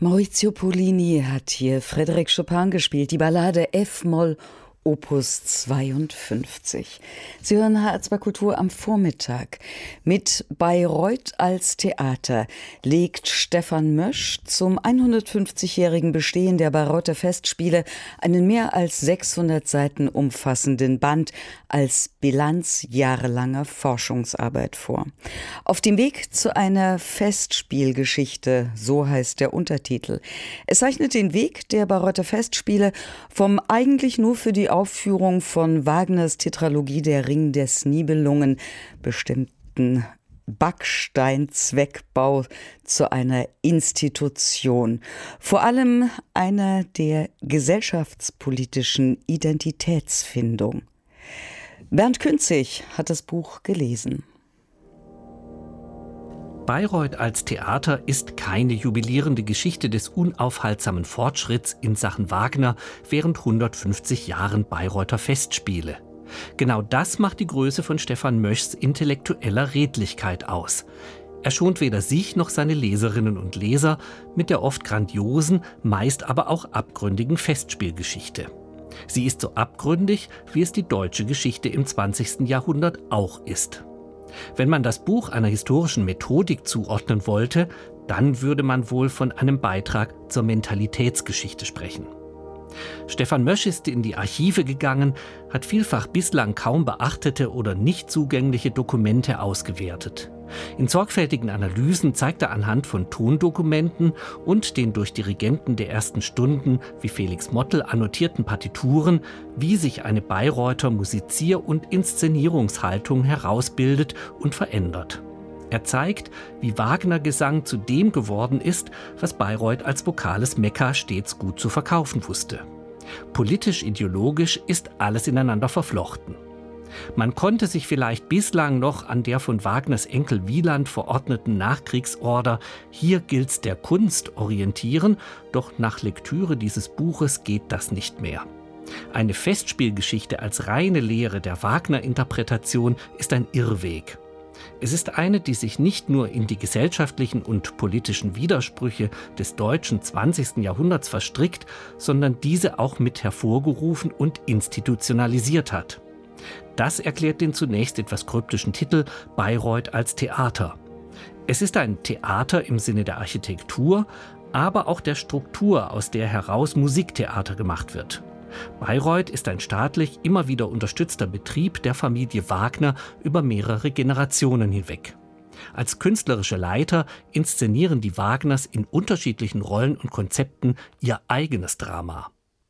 Maurizio Pollini hat hier Frédéric Chopin gespielt, die Ballade F-Moll Opus 52. Sie hören HR2 Kultur am Vormittag. Mit Bayreuth als Theater legt Stefan Mösch zum 150-jährigen Bestehen der Bayreuther Festspiele einen mehr als 600 Seiten umfassenden Band als Bilanz jahrelanger Forschungsarbeit vor. Auf dem Weg zu einer Festspielgeschichte, so heißt der Untertitel. Es zeichnet den Weg der Bayreuther Festspiele vom eigentlich nur für die Aufführung von Wagners Tetralogie Der Ring des Nibelungen bestimmten Backsteinzweckbau zu einer Institution. Vor allem einer der gesellschaftspolitischen Identitätsfindung. Bernd Künzig hat das Buch gelesen. Bayreuth als Theater ist keine jubilierende Geschichte des unaufhaltsamen Fortschritts in Sachen Wagner während 150 Jahren Bayreuther Festspiele. Genau das macht die Größe von Stefan Möschs intellektueller Redlichkeit aus. Er schont weder sich noch seine Leserinnen und Leser mit der oft grandiosen, meist aber auch abgründigen Festspielgeschichte. Sie ist so abgründig, wie es die deutsche Geschichte im 20. Jahrhundert auch ist. Wenn man das Buch einer historischen Methodik zuordnen wollte, dann würde man wohl von einem Beitrag zur Mentalitätsgeschichte sprechen. Stefan Mösch ist in die Archive gegangen, hat vielfach bislang kaum beachtete oder nicht zugängliche Dokumente ausgewertet. In sorgfältigen Analysen zeigt er anhand von Tondokumenten und den durch Dirigenten der ersten Stunden wie Felix Mottl annotierten Partituren, wie sich eine Bayreuther Musizier- und Inszenierungshaltung herausbildet und verändert. Er zeigt, wie Wagner-Gesang zu dem geworden ist, was Bayreuth als vokales Mekka stets gut zu verkaufen wusste. Politisch-ideologisch ist alles ineinander verflochten. Man konnte sich vielleicht bislang noch an der von Wagners Enkel Wieland verordneten Nachkriegsorder „Hier gilt's der Kunst" orientieren, doch nach Lektüre dieses Buches geht das nicht mehr. Eine Festspielgeschichte als reine Lehre der Wagner-Interpretation ist ein Irrweg. Es ist eine, die sich nicht nur in die gesellschaftlichen und politischen Widersprüche des deutschen 20. Jahrhunderts verstrickt, sondern diese auch mit hervorgerufen und institutionalisiert hat. Das erklärt den zunächst etwas kryptischen Titel Bayreuth als Theater. Es ist ein Theater im Sinne der Architektur, aber auch der Struktur, aus der heraus Musiktheater gemacht wird. Bayreuth ist ein staatlich immer wieder unterstützter Betrieb der Familie Wagner über mehrere Generationen hinweg. Als künstlerische Leiter inszenieren die Wagners in unterschiedlichen Rollen und Konzepten ihr eigenes Drama.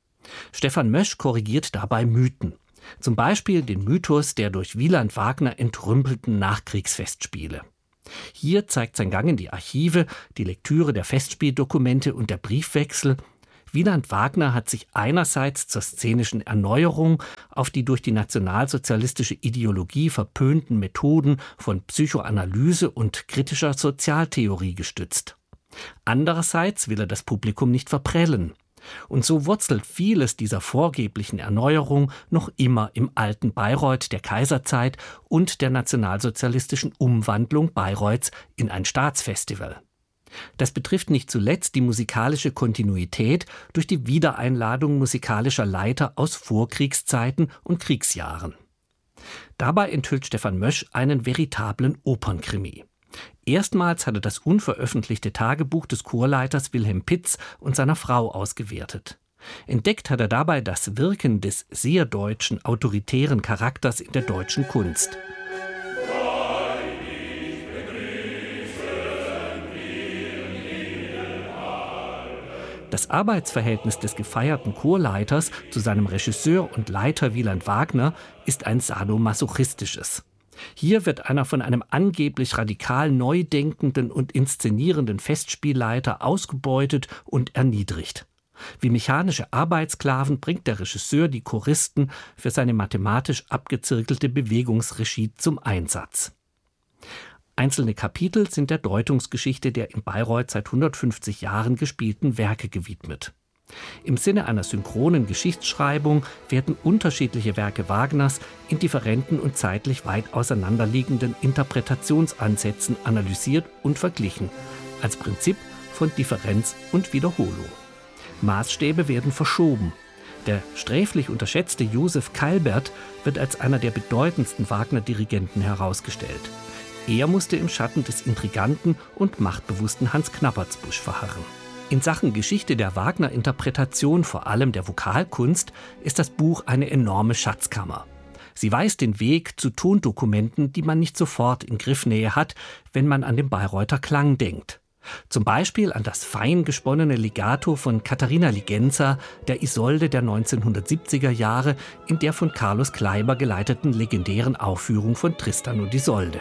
Stefan Mösch korrigiert dabei Mythen. Zum Beispiel den Mythos der durch Wieland Wagner entrümpelten Nachkriegsfestspiele. Hier zeigt sein Gang in die Archive, die Lektüre der Festspieldokumente und der Briefwechsel. Wieland Wagner hat sich einerseits zur szenischen Erneuerung auf die durch die nationalsozialistische Ideologie verpönten Methoden von Psychoanalyse und kritischer Sozialtheorie gestützt. Andererseits will er das Publikum nicht verprellen. Und so wurzelt vieles dieser vorgeblichen Erneuerung noch immer im alten Bayreuth der Kaiserzeit und der nationalsozialistischen Umwandlung Bayreuths in ein Staatsfestival. Das betrifft nicht zuletzt die musikalische Kontinuität durch die Wiedereinladung musikalischer Leiter aus Vorkriegszeiten und Kriegsjahren. Dabei enthüllt Stefan Mösch einen veritablen Opernkrimi. Erstmals hat er das unveröffentlichte Tagebuch des Chorleiters Wilhelm Pitz und seiner Frau ausgewertet. Entdeckt hat er dabei das Wirken des sehr deutschen, autoritären Charakters in der deutschen Kunst. Das Arbeitsverhältnis des gefeierten Chorleiters zu seinem Regisseur und Leiter Wieland Wagner ist ein sadomasochistisches. Hier wird einer von einem angeblich radikal neu denkenden und inszenierenden Festspielleiter ausgebeutet und erniedrigt. Wie mechanische Arbeitssklaven bringt der Regisseur die Choristen für seine mathematisch abgezirkelte Bewegungsregie zum Einsatz. Einzelne Kapitel sind der Deutungsgeschichte der in Bayreuth seit 150 Jahren gespielten Werke gewidmet. Im Sinne einer synchronen Geschichtsschreibung werden unterschiedliche Werke Wagners in differenten und zeitlich weit auseinanderliegenden Interpretationsansätzen analysiert und verglichen. Als Prinzip von Differenz und Wiederholung. Maßstäbe werden verschoben. Der sträflich unterschätzte Josef Keilbert wird als einer der bedeutendsten Wagner-Dirigenten herausgestellt. Er musste im Schatten des intriganten und machtbewussten Hans Knappertsbusch verharren. In Sachen Geschichte der Wagner-Interpretation, vor allem der Vokalkunst, ist das Buch eine enorme Schatzkammer. Sie weist den Weg zu Tondokumenten, die man nicht sofort in Griffnähe hat, wenn man an den Bayreuther Klang denkt. Zum Beispiel an das fein gesponnene Legato von Katharina Ligenza, der Isolde der 1970er Jahre, in der von Carlos Kleiber geleiteten legendären Aufführung von Tristan und Isolde.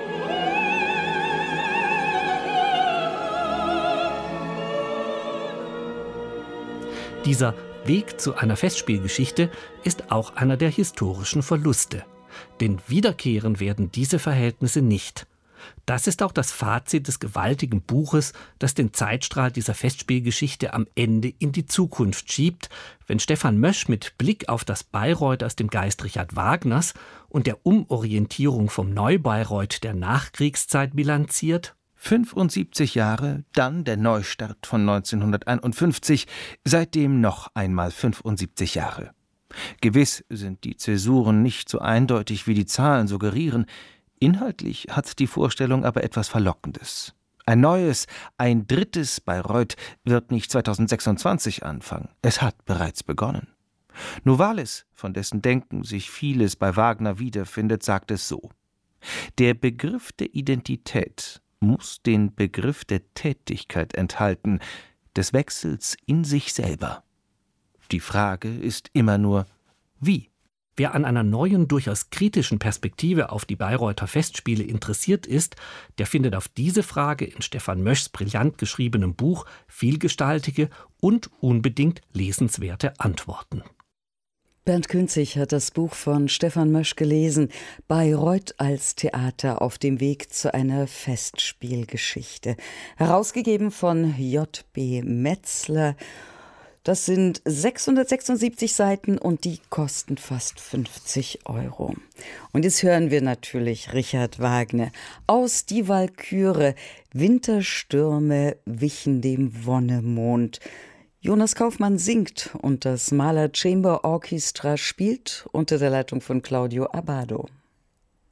Dieser Weg zu einer Festspielgeschichte ist auch einer der historischen Verluste. Denn wiederkehren werden diese Verhältnisse nicht. Das ist auch das Fazit des gewaltigen Buches, das den Zeitstrahl dieser Festspielgeschichte am Ende in die Zukunft schiebt, wenn Stefan Mösch mit Blick auf das Bayreuth aus dem Geist Richard Wagners und der Umorientierung vom Neubayreuth der Nachkriegszeit bilanziert: 75 Jahre, dann der Neustart von 1951, seitdem noch einmal 75 Jahre. Gewiss sind die Zäsuren nicht so eindeutig, wie die Zahlen suggerieren. Inhaltlich hat die Vorstellung aber etwas Verlockendes. Ein neues, ein drittes Bayreuth wird nicht 2026 anfangen. Es hat bereits begonnen. Novalis, von dessen Denken sich vieles bei Wagner wiederfindet, sagt es so: Der Begriff der Identität muss den Begriff der Tätigkeit enthalten, des Wechsels in sich selber. Die Frage ist immer nur, wie? Wer an einer neuen, durchaus kritischen Perspektive auf die Bayreuther Festspiele interessiert ist, der findet auf diese Frage in Stefan Möschs brillant geschriebenem Buch vielgestaltige und unbedingt lesenswerte Antworten. Bernd Künzig hat das Buch von Stefan Mösch gelesen, Bayreuth als Theater auf dem Weg zu einer Festspielgeschichte. Herausgegeben von J.B. Metzler. Das sind 676 Seiten und die kosten fast 50 €. Und jetzt hören wir natürlich Richard Wagner aus Die Walküre. Winterstürme wichen dem Wonnemond. Jonas Kaufmann singt und das Mahler Chamber Orchestra spielt unter der Leitung von Claudio Abbado.